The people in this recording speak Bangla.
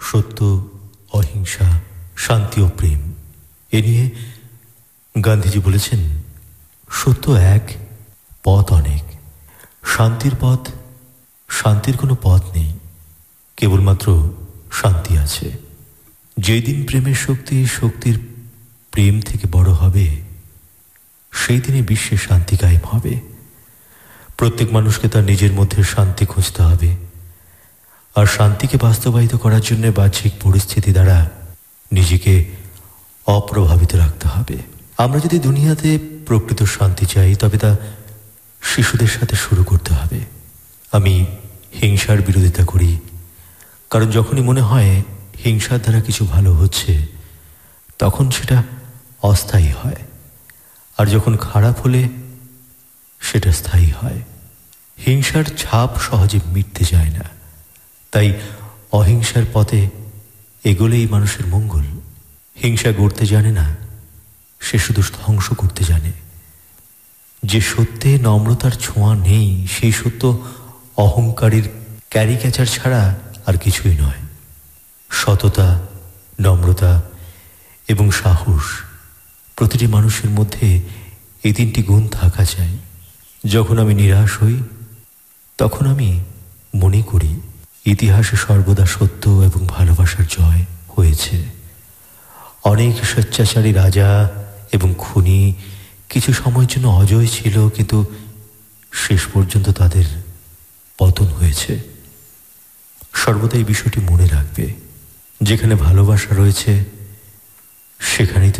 সত্য, অহিংসা, শান্তি ও প্রেম। এ নিয়ে গান্ধীজি বলেছেন, সত্য এক, পথ অনেক। শান্তির কোনো পথ নেই, কেবলমাত্র শান্তি আছে। যেদিন প্রেমের শক্তির প্রেম থেকে বড় হবে, সেই দিনে বিশ্বে শান্তি কায়েম হবে। প্রত্যেক মানুষকে তার নিজের মধ্যে শান্তি খুঁজতে হবে, আর শান্তিকে বাস্তবায়িত করার জন্য বাহ্যিক পরিস্থিতি দ্বারা নিজেকে অপ্রভাবিত রাখতে হবে। আমরা যদি দুনিয়াতে প্রকৃত শান্তি চাই, তবে তা শিশুদের সাথে শুরু করতে হবে। আমি হিংসার বিরোধিতা করি, কারণ যখনই মনে হয় হিংসার দ্বারা কিছু ভালো হচ্ছে, তখন সেটা অস্থায়ী হয়, আর যখন খারাপ হলে সেটা স্থায়ী হয়। হিংসার ছাপ সহজে মিটতে যায় না, তাই অহিংসার পথে এগোলেই মানুষের মঙ্গল। হিংসা গড়তে জানে না, সে শুধু ধ্বংস করতে জানে। যে সত্যে নম্রতার ছোঁয়া নেই, সেই সত্য অহংকারীর ক্যারিক্যাচার ছাড়া আর কিছুই নয়। সততা, নম্রতা এবং সাহস, প্রতিটি মানুষের মধ্যে এই তিনটি গুণ থাকা চাই। যখন আমি নিরাশ হই, তখন আমি মনে করি ইতিহাসে সর্বদা সত্য এবং ভালোবাসার জয় হয়েছে। অনেক স্বেচ্ছাচারী রাজা এবং খুনি কিছু সময়ের জন্য অজয় ছিল, কিন্তু শেষ পর্যন্ত তাদের পতন হয়েছে। সর্বদা এই বিষয়টি মনে রাখবে, যেখানে ভালোবাসা রয়েছে সেখানেই